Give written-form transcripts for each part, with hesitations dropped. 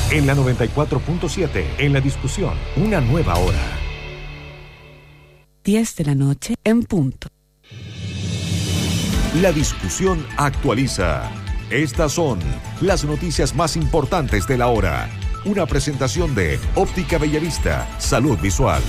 En la 94.7, en la discusión, una nueva hora. 10 de la noche en punto. La discusión actualiza. Estas son las noticias más importantes de la hora. Una presentación de Óptica Bellavista, Salud Visual.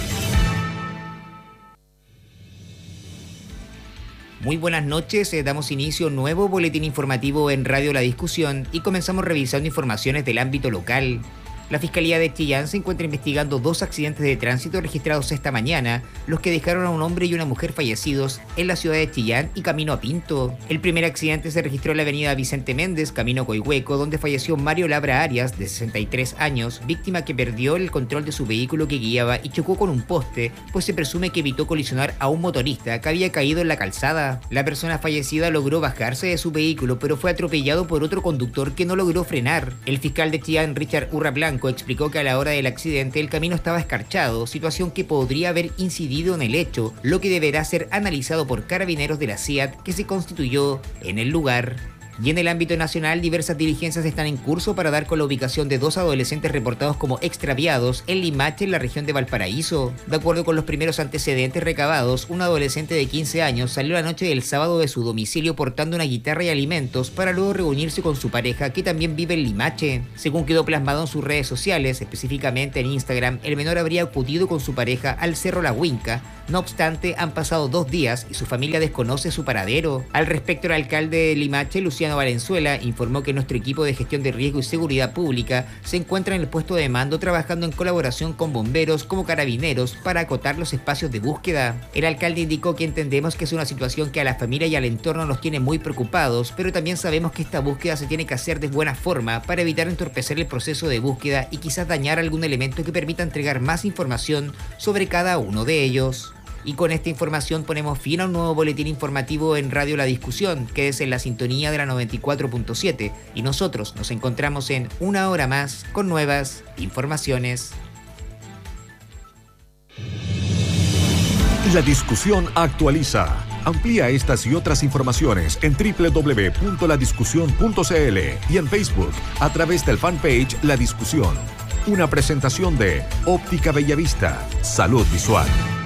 Muy buenas noches, damos inicio a un nuevo boletín informativo en Radio La Discusión y comenzamos revisando informaciones del ámbito local. La Fiscalía de Chillán se encuentra investigando 2 accidentes de tránsito registrados esta mañana, los que dejaron a un hombre y una mujer fallecidos en la ciudad de Chillán y camino a Pinto. El primer accidente se registró en la avenida Vicente Méndez, camino a Coihueco, donde falleció Mario Labra Arias, de 63 años, víctima que perdió el control de su vehículo que guiaba y chocó con un poste, pues se presume que evitó colisionar a un motorista que había caído en la calzada. La persona fallecida logró bajarse de su vehículo, pero fue atropellado por otro conductor que no logró frenar. El fiscal de Chillán, Richard Urra Blanco, explicó que a la hora del accidente el camino estaba escarchado, situación que podría haber incidido en el hecho, lo que deberá ser analizado por carabineros de la CIAT que se constituyó en el lugar. Y en el ámbito nacional, diversas diligencias están en curso para dar con la ubicación de 2 adolescentes reportados como extraviados en Limache, en la región de Valparaíso. De acuerdo con los primeros antecedentes recabados, un adolescente de 15 años salió la noche del sábado de su domicilio portando una guitarra y alimentos para luego reunirse con su pareja, que también vive en Limache. Según quedó plasmado en sus redes sociales, específicamente en Instagram, el menor habría acudido con su pareja al Cerro La Huinca. No obstante, han pasado 2 días y su familia desconoce su paradero. Al respecto, el alcalde de Limache, Luciano Valenzuela, informó que nuestro equipo de gestión de riesgo y seguridad pública se encuentra en el puesto de mando trabajando en colaboración con bomberos como carabineros para acotar los espacios de búsqueda. El alcalde indicó que entendemos que es una situación que a la familia y al entorno nos tiene muy preocupados, pero también sabemos que esta búsqueda se tiene que hacer de buena forma para evitar entorpecer el proceso de búsqueda y quizás dañar algún elemento que permita entregar más información sobre cada uno de ellos. Y con esta información ponemos fin a un nuevo boletín informativo en Radio La Discusión, que es en la sintonía de la 94.7, y nosotros nos encontramos en una hora más con nuevas informaciones. La discusión actualiza. Amplía estas y otras informaciones en www.ladiscusión.cl y en Facebook a través del fanpage La Discusión. Una presentación de Óptica Bellavista, Salud Visual.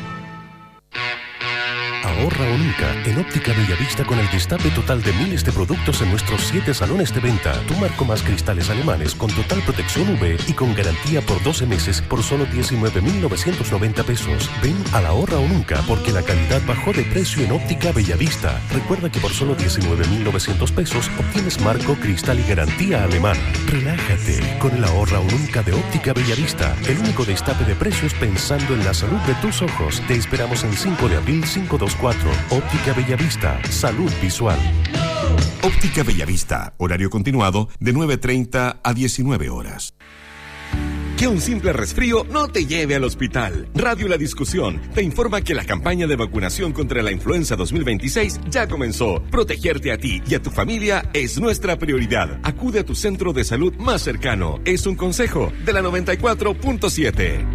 Ahorra o nunca en Óptica Bellavista con el destape total de miles de productos en nuestros 7 salones de venta. Tu marco más cristales alemanes con total protección UV y con garantía por 12 meses por solo 19.990 pesos. Ven al Ahorra o nunca porque la calidad bajó de precio en Óptica Bellavista. Recuerda que por solo 19.900 pesos obtienes marco, cristal y garantía alemana. Relájate con el Ahorra o nunca de Óptica Bellavista. El único destape de precios pensando en la salud de tus ojos. Te esperamos en 5 de abril 524. Óptica Bellavista, Salud Visual. Óptica Bellavista, horario continuado de 9:30 a 19 horas. Que un simple resfrío no te lleve al hospital. Radio La Discusión te informa que la campaña de vacunación contra la influenza 2026 ya comenzó. Protegerte a ti y a tu familia es nuestra prioridad. Acude a tu centro de salud más cercano. Es un consejo de la 94.7.